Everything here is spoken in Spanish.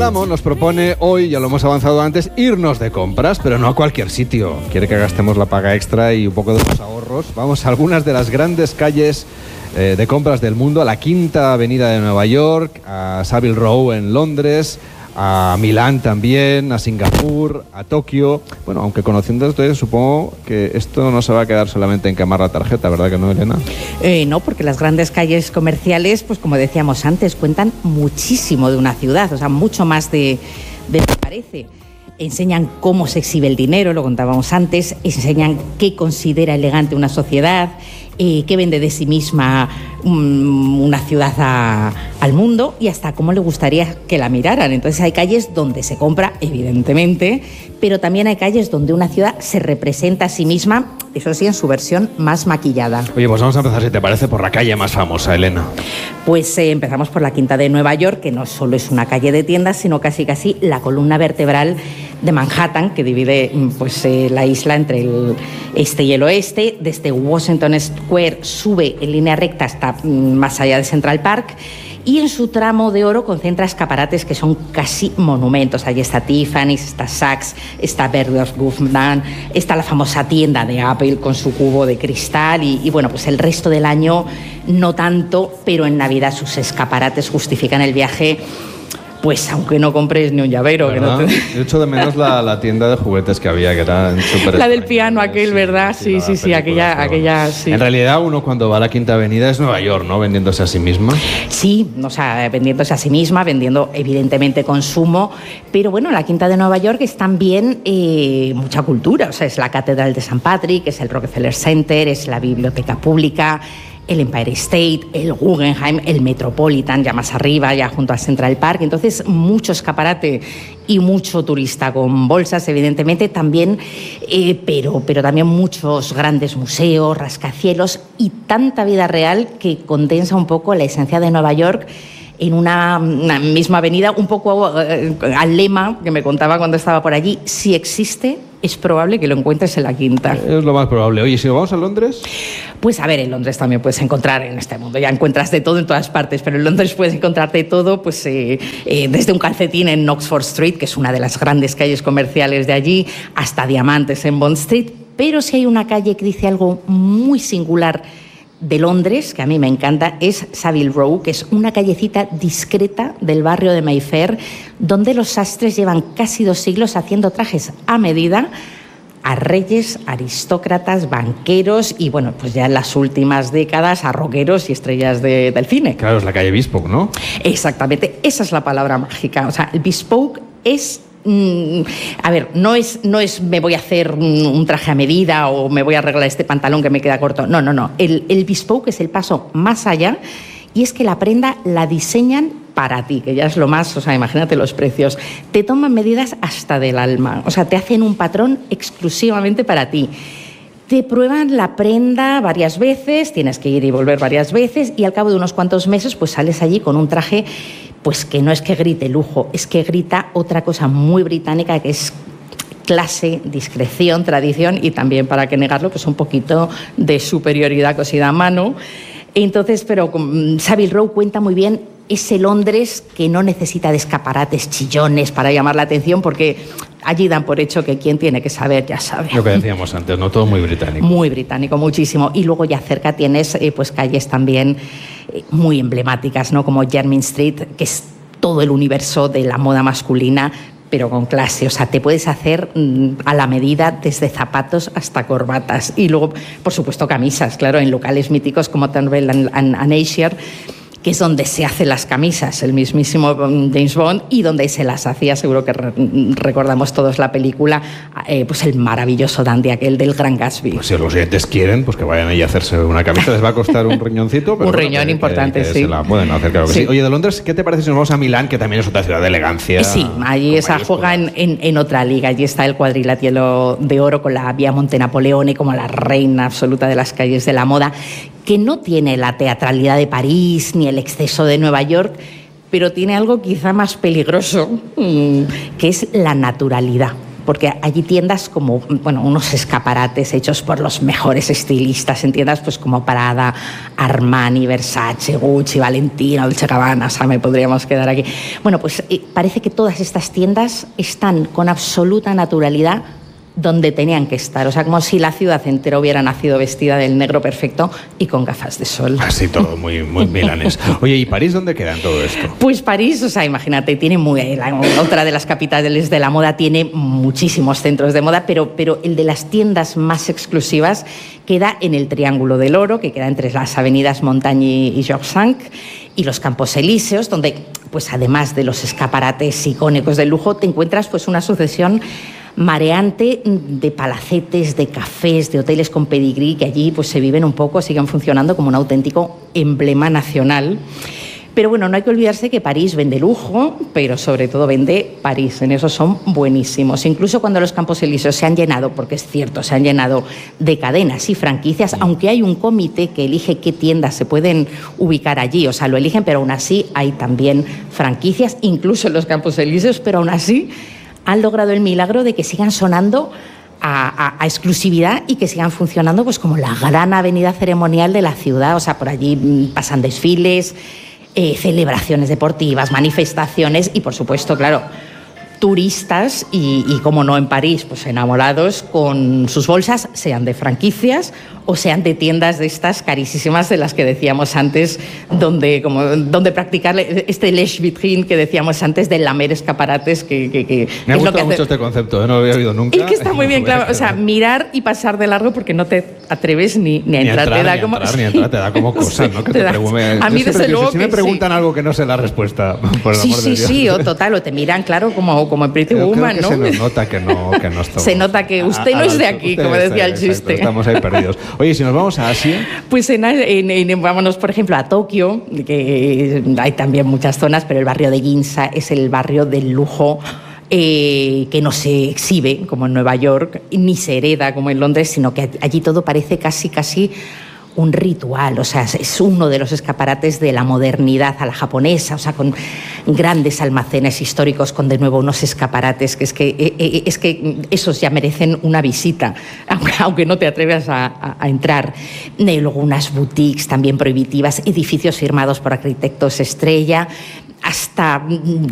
Adamo nos propone hoy, ya lo hemos avanzado antes, irnos de compras, pero no a cualquier sitio. Quiere que gastemos la paga extra y un poco de los ahorros. Vamos a algunas de las grandes calles de compras del mundo, a la Quinta Avenida de Nueva York, a Savile Row en Londres, a Milán también, a Singapur, a Tokio. Bueno, aunque conociendo ustedes, supongo que esto no se va a quedar solamente en quemar la tarjeta, ¿verdad que no, Elena? No, porque las grandes calles comerciales, pues como decíamos antes, cuentan muchísimo de una ciudad, o sea, mucho más de lo que parece. Enseñan cómo se exhibe el dinero, lo contábamos antes, enseñan qué considera elegante una sociedad, qué vende de sí misma una ciudad al mundo y hasta cómo le gustaría que la miraran. Entonces hay calles donde se compra, evidentemente, pero también hay calles donde una ciudad se representa a sí misma, eso sí, en su versión más maquillada. Oye, pues vamos a empezar, si te parece, por la calle más famosa, Elena. Pues empezamos por la Quinta de Nueva York, que no solo es una calle de tiendas, sino casi la columna vertebral de Manhattan, que divide pues, la isla entre el este y el oeste. Desde Washington Square sube en línea recta hasta más allá de Central Park, y en su tramo de oro concentra escaparates que son casi monumentos. Allí está Tiffany's, está Saks, está Bergdorf Goodman, está la famosa tienda de Apple con su cubo de cristal y bueno, pues el resto del año no tanto, pero en Navidad sus escaparates justifican el viaje. Pues aunque no compres ni un llavero. Que no te... Yo echo de menos la tienda de juguetes que había, que era súper... La del piano aquel, sí, ¿verdad? Sí, aquella sí. En realidad uno cuando va a la Quinta Avenida es Nueva York, ¿no? Vendiéndose a sí misma. Sí, o sea, vendiéndose a sí misma, vendiendo evidentemente consumo, pero bueno, la Quinta de Nueva York es también mucha cultura, o sea, es la Catedral de St. Patrick, es el Rockefeller Center, es la Biblioteca Pública, el Empire State, el Guggenheim, el Metropolitan, ya más arriba, ya junto a Central Park. Entonces, mucho escaparate y mucho turista con bolsas, evidentemente, también, pero también muchos grandes museos, rascacielos y tanta vida real que condensa un poco la esencia de Nueva York en una misma avenida, un poco al lema que me contaba cuando estaba por allí: si existe, es probable que lo encuentres en la Quinta. Es lo más probable. Oye, si nos vamos a Londres... Pues a ver, en Londres también puedes encontrar, en este mundo ya encuentras de todo en todas partes, pero en Londres puedes encontrar de todo, pues desde un calcetín en Oxford Street, que es una de las grandes calles comerciales de allí, hasta diamantes en Bond Street. Pero si hay una calle que dice algo muy singular de Londres, que a mí me encanta, es Savile Row, que es una callecita discreta del barrio de Mayfair, donde los sastres llevan casi 2 siglos haciendo trajes a medida a reyes, aristócratas, banqueros y, bueno, pues ya en las últimas décadas a rockeros y estrellas del cine. Claro, es la calle Bespoke, ¿no? Exactamente, esa es la palabra mágica. O sea, el bespoke es... a ver, no es me voy a hacer un traje a medida o me voy a arreglar este pantalón que me queda corto. No. El bespoke es el paso más allá, y es que la prenda la diseñan para ti, que ya es lo más, o sea, imagínate los precios. Te toman medidas hasta del alma, o sea, te hacen un patrón exclusivamente para ti. Te prueban la prenda varias veces, tienes que ir y volver varias veces, y al cabo de unos cuantos meses pues sales allí con un traje pues que no es que grite lujo, es que grita otra cosa muy británica, que es clase, discreción, tradición y también, para qué negarlo, pues un poquito de superioridad cosida a mano. Entonces, pero Savile Row cuenta muy bien ese Londres que no necesita de escaparates chillones para llamar la atención, porque allí dan por hecho que quien tiene que saber ya sabe. Lo que decíamos antes, ¿no? Todo muy británico. Muy británico, muchísimo. Y luego ya cerca tienes pues calles también muy emblemáticas, ¿no? Como Jermyn Street, que es todo el universo de la moda masculina, pero con clase. O sea, te puedes hacer a la medida desde zapatos hasta corbatas. Y luego, por supuesto, camisas, claro, en locales míticos como Turnbull and Ayrshire, que es donde se hacen las camisas, el mismísimo James Bond, y donde se las hacía, seguro que recordamos todos la película, pues el maravilloso dandy aquel del Gran Gatsby. Pues si los oyentes quieren, pues que vayan ahí a hacerse una camisa, les va a costar un riñoncito, pero un riñón importante, que sí. Se la pueden hacer, claro que sí. Oye, de Londres, ¿qué te parece si nos vamos a Milán, que también es otra ciudad de elegancia? Sí, allí esa juega en otra liga. Allí está el cuadrilátero de oro con la Vía Monte Napoleone como la reina absoluta de las calles de la moda, que no tiene la teatralidad de París ni el exceso de Nueva York, pero tiene algo quizá más peligroso, que es la naturalidad. porque allí tiendas como, bueno, unos escaparates hechos por los mejores estilistas, en tiendas pues como Prada, Armani, Versace, Gucci, Valentino, Dolce & Gabbana, o sea, me podríamos quedar aquí. Bueno, pues parece que todas estas tiendas están con absoluta naturalidad donde tenían que estar, o sea, como si la ciudad entera hubiera nacido vestida del negro perfecto y con gafas de sol. Así todo muy milanés. Oye, ¿y París dónde queda en todo esto? Pues París, o sea, imagínate, tiene otra de las capitales de la moda, tiene muchísimos centros de moda, pero el de las tiendas más exclusivas queda en el Triángulo del Oro, que queda entre las avenidas Montagne y Georges V, y los Campos Elíseos, donde, pues además de los escaparates icónicos del lujo, te encuentras pues una sucesión mareante de palacetes, de cafés, de hoteles con pedigrí, que allí pues se viven un poco, siguen funcionando como un auténtico emblema nacional. Pero bueno, no hay que olvidarse que París vende lujo, pero sobre todo vende París. En eso son buenísimos. Incluso cuando los Campos Elíseos se han llenado, porque es cierto, se han llenado de cadenas y franquicias, aunque hay un comité que elige qué tiendas se pueden ubicar allí. O sea, lo eligen, pero aún así hay también franquicias, incluso en los Campos Elíseos, pero aún así han logrado el milagro de que sigan sonando a exclusividad y que sigan funcionando pues como la gran avenida ceremonial de la ciudad. O sea, por allí pasan desfiles, celebraciones deportivas, manifestaciones y, por supuesto, claro, turistas y como no en París, pues enamorados con sus bolsas, sean de franquicias o sean de tiendas de estas carísimas de las que decíamos antes, donde practicar este lèche vitrine que decíamos antes de lamer escaparates. Me ha gustado mucho este concepto, no lo había oído nunca. Es que está muy bien, claro. O sea, mirar y pasar de largo porque no te atreves ni a entrar. Te da como cosa, ¿no? Que a mí, desde luego, si me preguntan algo que no sé la respuesta, por el amor de Dios. Sí, o total, o te miran, claro, como en Pretty Woman, creo que ¿no? Se nos nota que no estamos. Se nota que usted no es de aquí, como decía el chiste. Estamos ahí perdidos. Oye, si nos vamos a Asia. Pues vámonos, por ejemplo, a Tokio, que hay también muchas zonas, pero el barrio de Ginza es el barrio del lujo que no se exhibe como en Nueva York, ni se hereda como en Londres, sino que allí todo parece casi un ritual. O sea, es uno de los escaparates de la modernidad a la japonesa, o sea, con grandes almacenes históricos, con de nuevo unos escaparates que es que esos ya merecen una visita, aunque no te atrevas a entrar. Luego unas boutiques también prohibitivas, edificios firmados por arquitectos estrella, hasta